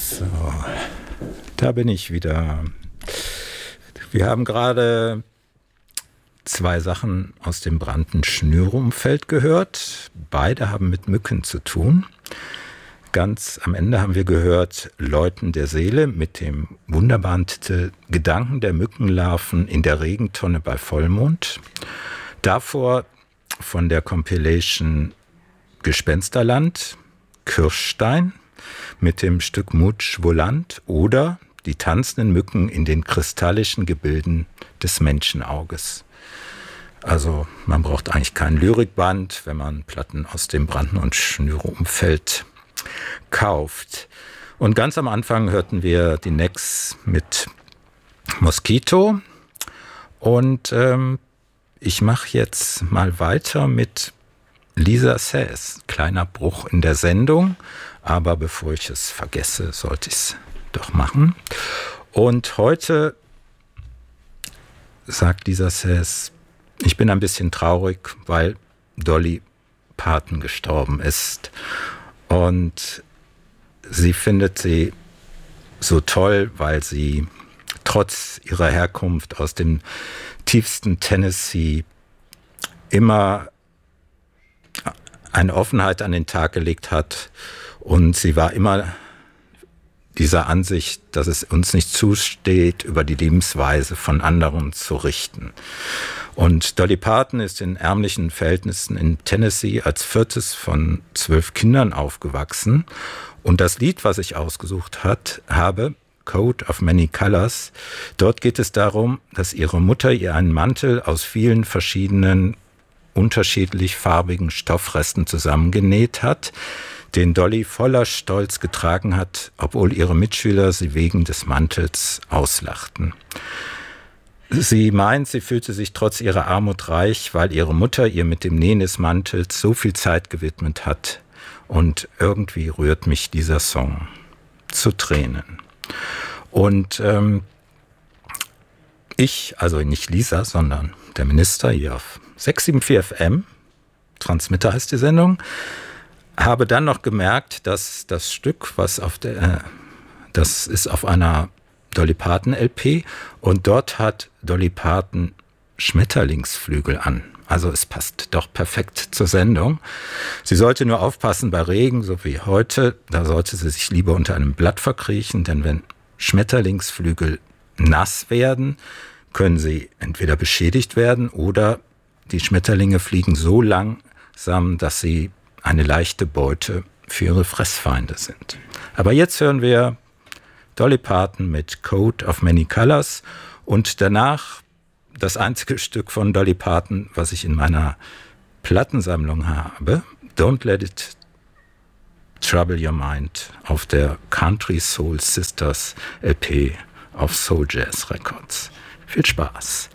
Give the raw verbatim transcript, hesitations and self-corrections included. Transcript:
So, da bin ich wieder. Wir haben gerade zwei Sachen aus dem Brandon-Schnüre-Umfeld gehört. Beide haben mit Mücken zu tun. Ganz am Ende haben wir gehört Läuten der Seele mit dem wunderbaren Titel Gedanken der Mückenlarven in der Regentonne bei Vollmond. Davor von der Compilation Gespensterland Kirschstein mit dem Stück Mutsch Volant oder die tanzenden Mücken in den kristallischen Gebilden des Menschenauges. Also man braucht eigentlich kein Lyrikband, wenn man Platten aus dem Brandon- und Schnüre-Umfeld kauft. Und ganz am Anfang hörten wir die Necks mit Mosquito. Und ähm, ich mache jetzt mal weiter mit Lisa Says. Kleiner Bruch in der Sendung, aber bevor ich es vergesse, sollte ich es doch machen. Und heute sagt Lisa Says, ich bin ein bisschen traurig, weil Dolly Parton gestorben ist. Und sie findet sie so toll, weil sie trotz ihrer Herkunft aus dem tiefsten Tennessee immer eine Offenheit an den Tag gelegt hat. Und sie war immer dieser Ansicht, dass es uns nicht zusteht, über die Lebensweise von anderen zu richten. Und Dolly Parton ist in ärmlichen Verhältnissen in Tennessee als viertes von zwölf Kindern aufgewachsen. Und das Lied, was ich ausgesucht hat, habe, Coat of Many Colors, dort geht es darum, dass ihre Mutter ihr einen Mantel aus vielen verschiedenen, unterschiedlich farbigen Stoffresten zusammengenäht hat, den Dolly voller Stolz getragen hat, obwohl ihre Mitschüler sie wegen des Mantels auslachten. Sie meint, sie fühlte sich trotz ihrer Armut reich, weil ihre Mutter ihr mit dem Nähen des Mantels so viel Zeit gewidmet hat. Und irgendwie rührt mich dieser Song zu Tränen. Und ähm, ich, also nicht Lisa, sondern der Minister hier auf sechs sieben vier F M, Transmitter heißt die Sendung, habe dann noch gemerkt, dass das Stück, was auf der, äh, das ist auf einer Dolly Parton L P und dort hat Dolly Parton Schmetterlingsflügel an. Also es passt doch perfekt zur Sendung. Sie sollte nur aufpassen bei Regen, so wie heute. Da sollte sie sich lieber unter einem Blatt verkriechen, denn wenn Schmetterlingsflügel nass werden, können sie entweder beschädigt werden oder die Schmetterlinge fliegen so langsam, dass sie eine leichte Beute für ihre Fressfeinde sind. Aber jetzt hören wir Dolly Parton mit Coat of Many Colors und danach das einzige Stück von Dolly Parton, was ich in meiner Plattensammlung habe, Don't Let It Trouble Your Mind auf der Country Soul Sisters L P auf Soul Jazz Records. Viel Spaß.